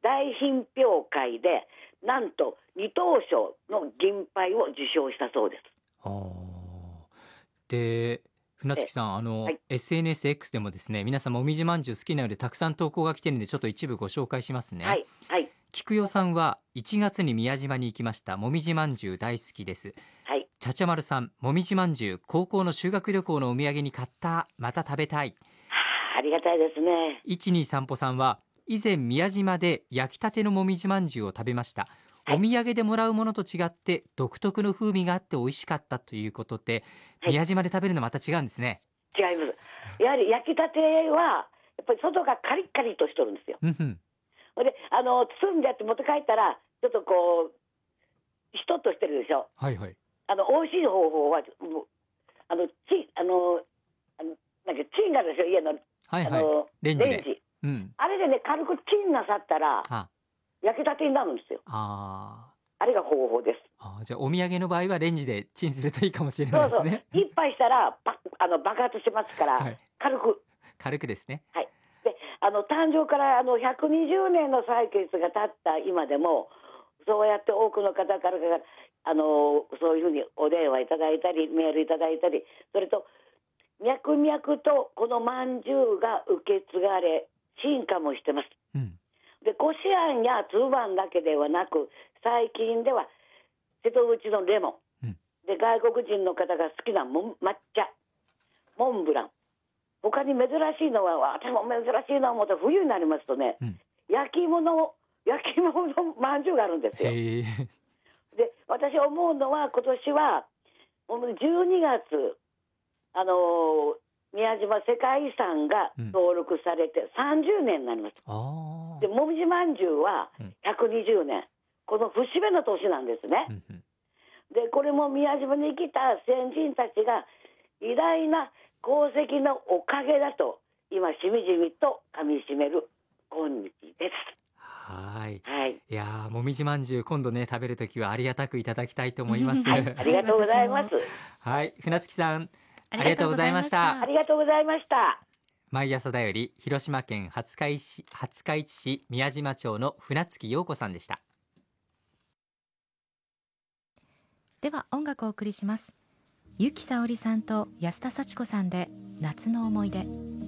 大品評会でなんと2等賞の銀牌を受賞したそうです。 で船月さん、 はい、 SNSX でもですね、皆さんもみじまんじゅう好きなのでたくさん投稿が来てるんで、ちょっと一部ご紹介しますね。 はいはい、 菊代さんは1月に宮島に行きました。もみじまんじゅう大好きです。 はい、 ちゃちゃまるさん、もみじまんじゅう高校の修学旅行のお土産に買った、また食べたい。 ありがたいですね。 123歩さんは以前宮島で焼きたてのもみじまんじゅうを食べました。 はいお土産でもらうものと違って独特の風味があって美味しかったということで、 はい、 宮島で食べるのまた違うんですね。 違います。やはり焼きたてはやっぱり外がカリッカリとしとるんですよ。 うんうん。 で包んでやって持って帰ったらちょっとこうしとっとしてるでしょ。 はいはい。 美味しい方法はもうなんかチンがあるでしょ、家の、 はいはい。レンジで。うん。 あれでね軽くチンなさったらあ焼きたてになるんですよ。 ああれが方法です。 じゃあお土産の場合はレンジでチンするといいかもしれないそうそう、 ですね。 一杯したら爆発しますから、 はい、軽くですね。 はい。で誕生から120年の歳月が経った今でもそうやって多くの方からそういうふうにお電話いただいたりメールいただいたり、それと脈々とこのまんじゅうが受け継がれ進化もしてます。 うん。 でこしあんやつぶあんだけではなく最近では瀬戸内のレモン、 うん、 で外国人の方が好きな抹茶、モンブラン、他に珍しいのは私も珍しいのはもっと冬になりますとね、 うん、 焼き芋のまんじゅうがあるんですよ。 へえ。 で私思うのは今年は12月宮島世界遺産が登録されて30年になります。でもみじまんじゅうは120年、この節目の年なんですね。でこれも宮島に来た先人たちが偉大な功績のおかげだと今しみじみとかみしめる今日です。 はい、 はい、 いやもみじまんじゅう今度ね食べるときはありがたくいただきたいと思います。 はい、ありがとうございます。 はい、船月さんありがとうございました。 ありがとうございました。 毎朝だより広島県廿日市市宮島町の船月陽子さんでした。 では音楽をお送りします。由紀さおりさんと安田幸子さんで夏の思い出。